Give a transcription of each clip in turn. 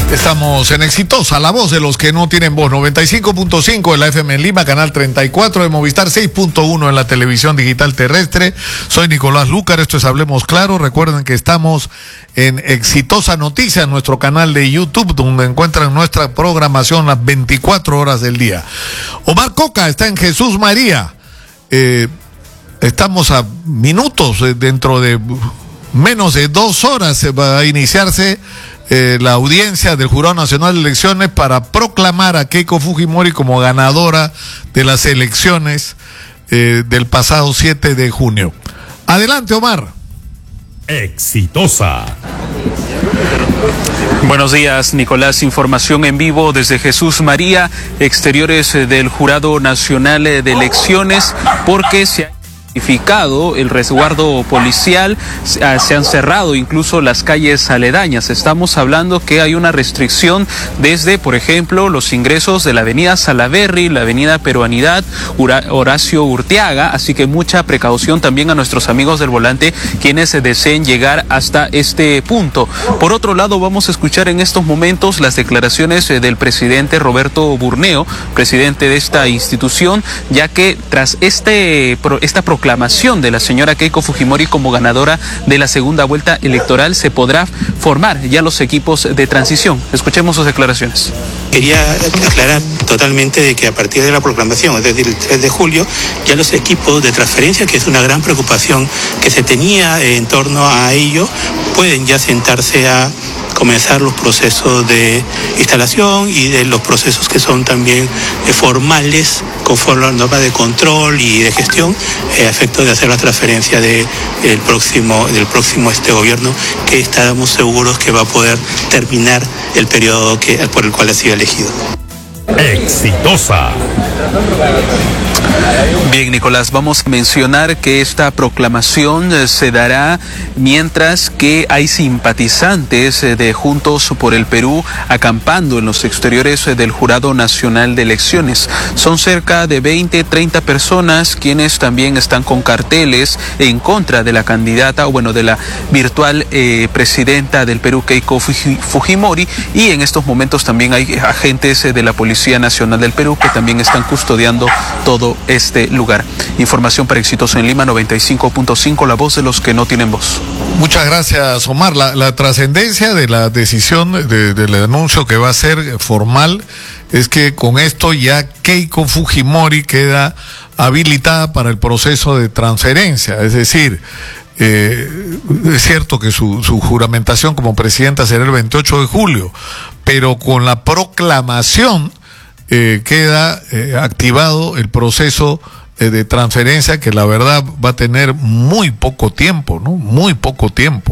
Estamos en Exitosa, la voz de los que no tienen voz. 95.5 en la FM en Lima, canal 34 de Movistar, 6.1 en la televisión digital terrestre. Soy Nicolás Lúcar, esto es Hablemos Claro. Recuerden que estamos en Exitosa Noticias, nuestro canal de YouTube, donde encuentran nuestra programación las 24 horas del día. Omar Coca está en Jesús María. Estamos a minutos, dentro de menos de 2 horas va a iniciarse la audiencia del Jurado Nacional de Elecciones para proclamar a Keiko Fujimori como ganadora de las elecciones del pasado 7 de junio. Adelante, Omar. Exitosa. Buenos días, Nicolás. Información en vivo desde Jesús María, exteriores del Jurado Nacional de Elecciones, porque se ha el resguardo policial, se han cerrado incluso las calles aledañas. Estamos hablando que hay una restricción desde, por ejemplo, los ingresos de la avenida Salaverry, la avenida Peruanidad, Horacio Urteaga, así que mucha precaución también a nuestros amigos del volante quienes deseen llegar hasta este punto. Por otro lado, vamos a escuchar en estos momentos las declaraciones del presidente Roberto Burneo, presidente de esta institución, ya que tras esta proclamación de la señora Keiko Fujimori como ganadora de la segunda vuelta electoral, se podrá formar ya los equipos de transición. Escuchemos sus declaraciones. Quería aclarar totalmente de que a partir de la proclamación, es decir, el 3 de julio, ya los equipos de transferencia, que es una gran preocupación que se tenía en torno a ello, pueden ya sentarse a comenzar los procesos de instalación y de los procesos que son también formales, conforme a la norma de control y de gestión, a efecto de hacer la transferencia del próximo gobierno, que estamos seguros que va a poder terminar el periodo por el cual ha sido elegido. Exitosa. Bien, Nicolás, vamos a mencionar que esta proclamación se dará mientras que hay simpatizantes de Juntos por el Perú acampando en los exteriores del Jurado Nacional de Elecciones. Son cerca de 20-30 personas quienes también están con carteles en contra de la candidata, de la virtual presidenta del Perú, Keiko Fujimori, y en estos momentos también hay agentes de la Policía Nacional del Perú que también están custodiando todo este lugar. Información para Exitoso en Lima, 95.5, la voz de los que no tienen voz. Muchas gracias, Omar. La trascendencia de la decisión del anuncio que va a ser formal es que con esto ya Keiko Fujimori queda habilitada para el proceso de transferencia, es decir, es cierto que su juramentación como presidenta será el 28 de julio, pero con la proclamación queda activado el proceso de transferencia, que la verdad va a tener muy poco tiempo, ¿no? Muy poco tiempo.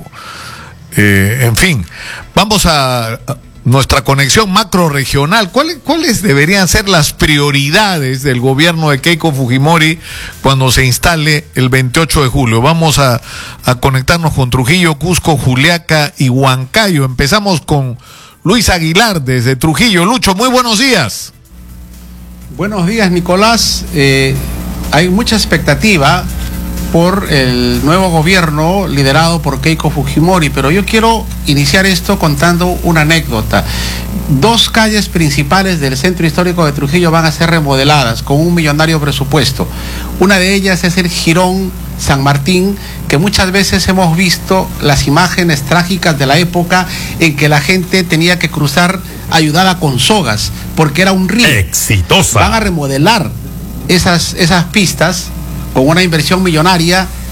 En fin, vamos a nuestra conexión macro regional. ¿Cuáles deberían ser las prioridades del gobierno de Keiko Fujimori cuando se instale el 28 de julio? Vamos a conectarnos con Trujillo, Cusco, Juliaca y Huancayo. Empezamos con Luis Aguilar desde Trujillo. Lucho, muy buenos días. Buenos días, Nicolás. Hay mucha expectativa por el nuevo gobierno liderado por Keiko Fujimori, pero yo quiero iniciar esto contando una anécdota. 2 calles principales del centro histórico de Trujillo van a ser remodeladas con un millonario presupuesto. Una de ellas es el Jirón San Martín, que muchas veces hemos visto las imágenes trágicas de la época en que la gente tenía que cruzar ayudada con sogas, porque era un río. Exitosa. Van a remodelar esas pistas con una inversión millonaria